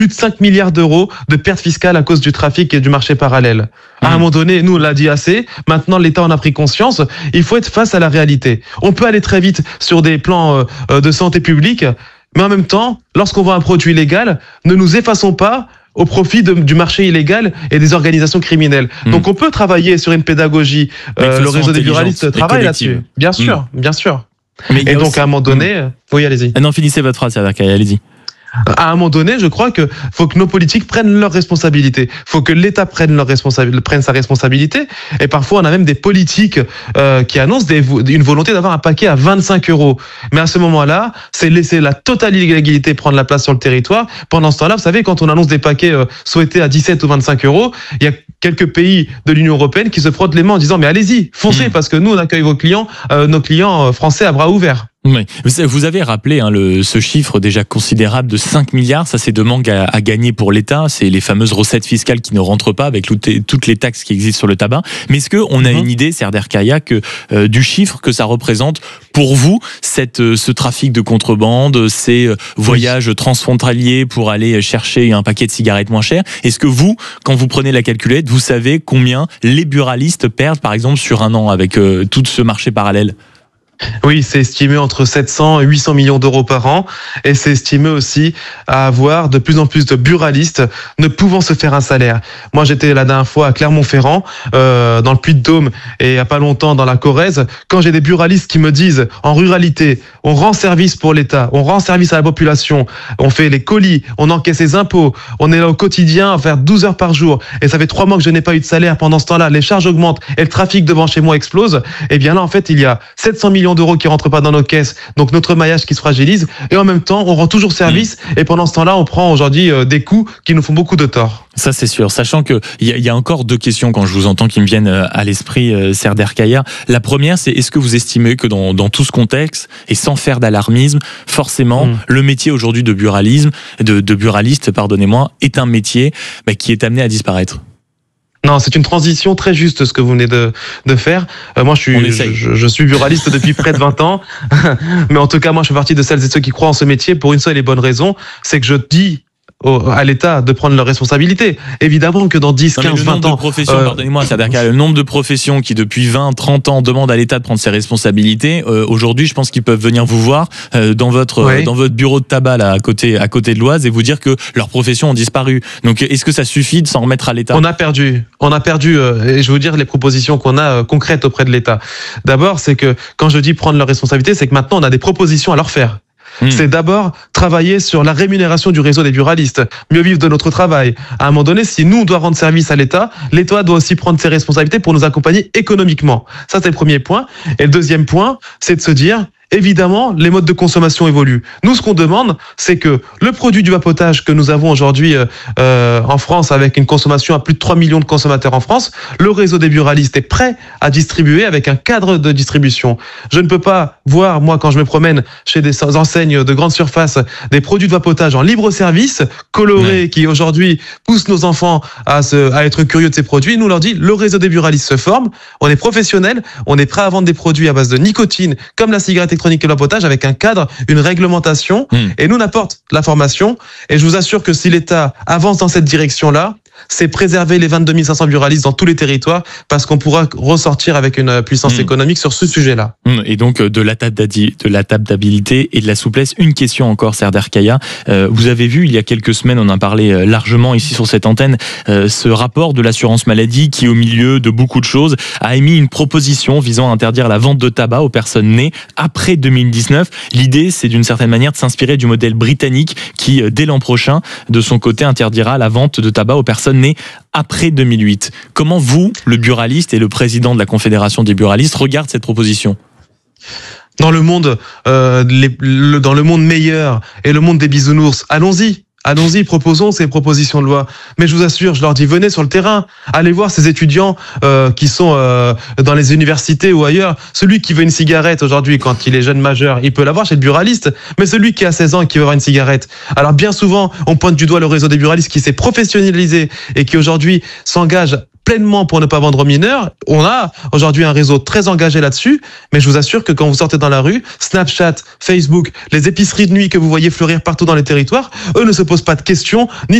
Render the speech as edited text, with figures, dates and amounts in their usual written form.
plus de 5 milliards d'euros de pertes fiscales à cause du trafic et du marché parallèle. À un moment donné, nous, on l'a dit assez. Maintenant, l'État en a pris conscience. Il faut être face à la réalité. On peut aller très vite sur des plans de santé publique, mais en même temps, lorsqu'on voit un produit illégal, ne nous effaçons pas au profit du marché illégal et des organisations criminelles. Donc on peut travailler sur une pédagogie. Le réseau des buralistes travaille là-dessus. Bien sûr, bien sûr. Et donc à un moment donné... Oui, allez-y. Non, finissez votre phrase, allez-y. À un moment donné, je crois que faut que nos politiques prennent leurs responsabilités. Faut que l'État prenne sa responsabilité. Et parfois, on a même des politiques qui annoncent une volonté d'avoir un paquet à 25 €. Mais à ce moment-là, c'est laisser la totale illégalité prendre la place sur le territoire. Pendant ce temps-là, vous savez, quand on annonce des paquets souhaités à 17 ou 25 €, il y a quelques pays de l'Union européenne qui se frottent les mains en disant mais allez-y, foncez, parce que nous, on accueille nos clients français à bras ouverts. Oui. Vous avez rappelé ce chiffre déjà considérable de 5 milliards, ça c'est de manque à gagner pour l'État, c'est les fameuses recettes fiscales qui ne rentrent pas avec toutes les taxes qui existent sur le tabac. Mais est-ce qu'on a une idée, Serdar Kaya, du chiffre que ça représente pour vous, ce trafic de contrebande, ces voyages transfrontaliers pour aller chercher un paquet de cigarettes moins cher? Est-ce que vous, quand vous prenez la calculette, vous savez combien les buralistes perdent par exemple sur un an avec tout ce marché parallèle? Oui, c'est estimé entre 700 et 800 millions d'euros par an. Et c'est estimé aussi à avoir de plus en plus de buralistes ne pouvant se faire un salaire. Moi, j'étais la dernière fois à Clermont-Ferrand, dans le Puy-de-Dôme, et il n'y a pas longtemps dans la Corrèze. Quand j'ai des buralistes qui me disent, en ruralité, on rend service pour l'État, on rend service à la population, on fait les colis, on encaisse les impôts, on est là au quotidien à faire 12 heures par jour, et ça fait 3 mois que je n'ai pas eu de salaire. Pendant ce temps-là, les charges augmentent et le trafic devant chez moi explose. Et bien là, en fait, il y a 700 millions d'euros qui rentrent pas dans nos caisses, donc notre maillage qui se fragilise, et en même temps on rend toujours service, et pendant ce temps-là on prend aujourd'hui des coups qui nous font beaucoup de tort. Ça c'est sûr, sachant qu'il y a encore 2 questions quand je vous entends qui me viennent à l'esprit, Serdar Kaya. La première, c'est est-ce que vous estimez que dans tout ce contexte, et sans faire d'alarmisme, forcément le métier aujourd'hui de buraliste, est un métier qui est amené à disparaître? Non, c'est une transition très juste ce que vous venez de faire. Moi, je suis buraliste depuis près de 20 ans. Mais en tout cas, moi, je fais partie de celles et ceux qui croient en ce métier pour une seule et bonne raison. C'est que je dis à l'État de prendre leurs responsabilités. Évidemment que dans 10, 15, 20 ans... Pardonnez-moi, c'est-à-dire le nombre de professions qui depuis 20, 30 ans demandent à l'État de prendre ses responsabilités, aujourd'hui je pense qu'ils peuvent venir vous voir dans votre bureau de tabac là, à côté de l'Oise, et vous dire que leurs professions ont disparu. Donc est-ce que ça suffit de s'en remettre à l'État? On a perdu, et je vais vous dire les propositions qu'on a concrètes auprès de l'État. D'abord, c'est que quand je dis prendre leurs responsabilités, c'est que maintenant on a des propositions à leur faire. C'est d'abord travailler sur la rémunération du réseau des buralistes, mieux vivre de notre travail. À un moment donné, si nous, on doit rendre service à l'État, l'État doit aussi prendre ses responsabilités pour nous accompagner économiquement. Ça, c'est le premier point. Et le deuxième point, c'est de se dire... Évidemment, les modes de consommation évoluent. Nous, ce qu'on demande, c'est que le produit du vapotage que nous avons aujourd'hui en France, avec une consommation à plus de 3 millions de consommateurs en France, le réseau des buralistes est prêt à distribuer avec un cadre de distribution. Je ne peux pas voir, moi, quand je me promène chez des enseignes de grande surface, des produits de vapotage en libre service, colorés, qui aujourd'hui poussent nos enfants à être curieux de ces produits. Nous leur dit, le réseau des buralistes se forme, on est professionnel, on est prêt à vendre des produits à base de nicotine, comme la cigarette électronique et le vapotage, avec un cadre, une réglementation, et nous on apporte la formation, et je vous assure que si l'État avance dans cette direction-là, c'est préserver les 22 500 buralistes dans tous les territoires, parce qu'on pourra ressortir avec une puissance économique sur ce sujet-là. Et donc de l'adaptabilité et de la souplesse. Une question encore, Serdar Kaya. Vous avez vu, il y a quelques semaines, on en parlait largement ici sur cette antenne, ce rapport de l'assurance maladie qui, au milieu de beaucoup de choses, a émis une proposition visant à interdire la vente de tabac aux personnes nées après 2019. L'idée, c'est d'une certaine manière de s'inspirer du modèle britannique qui, dès l'an prochain, de son côté, interdira la vente de tabac aux personnes nées après 2008. Comment vous, le buraliste et le président de la Confédération des buralistes, regardez cette proposition? Dans le monde meilleur et le monde des bisounours, allons-y. Allons-y, proposons ces propositions de loi. Mais je vous assure, je leur dis, venez sur le terrain, allez voir ces étudiants qui sont dans les universités ou ailleurs. Celui qui veut une cigarette aujourd'hui, quand il est jeune majeur, il peut l'avoir chez le buraliste. Mais celui qui a 16 ans et qui veut avoir une cigarette, alors bien souvent, on pointe du doigt le réseau des buralistes qui s'est professionnalisé et qui aujourd'hui s'engage pleinement pour ne pas vendre aux mineurs. On a aujourd'hui un réseau très engagé là-dessus, mais je vous assure que quand vous sortez dans la rue, Snapchat, Facebook, les épiceries de nuit que vous voyez fleurir partout dans les territoires, eux ne se posent pas de questions, ni